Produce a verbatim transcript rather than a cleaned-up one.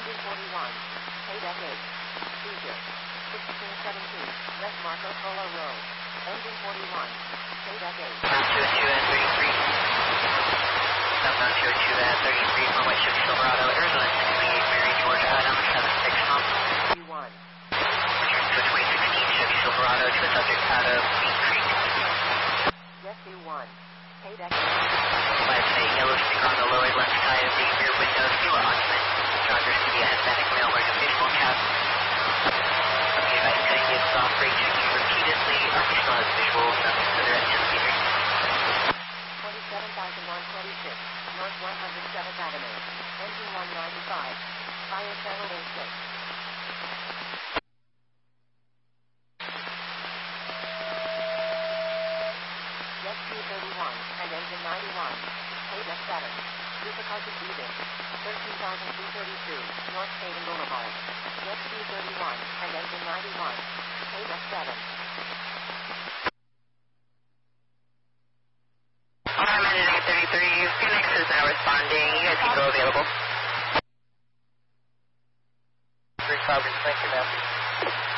Engine forty-one. Payback eight. Seizure. sixteen seventeen. West Marco Polo Road. Engine forty-one. Payback eight. Southbound two oh two and thirty-three. Southbound two oh two and thirty-three from White Chevy Silverado, Arizona six twenty-eight, Mary, Georgia, item seven six hump. one. Return to a twenty sixteen Chevy Silverado to a subject out of Bean Creek. Rescue one. Payback eight. Last day, yellow sticker on the lower left side of the rear window, fuel occupant. Drivers to be a Hispanic male wearing a baseball cap. The advice cutting gives off brake checking repeatedly. Army still has visuals, nothing further anticipated. twenty-seven thousand one hundred twenty-six, North one hundred seventh Avenue. Engine one ninety-five. Fire channel A six. Rescue thirty-one and engine ninety-one. Payback seven. Difficulty breathing. thirteen thousand two hundred thirty-two, North Hayden Boulevard. Rescue thirty-one and engine ninety-one. Payback seven. I'm at eight thirty-three. Phoenix is now responding. You guys can go available. Three Falcons, thank you, ma'am.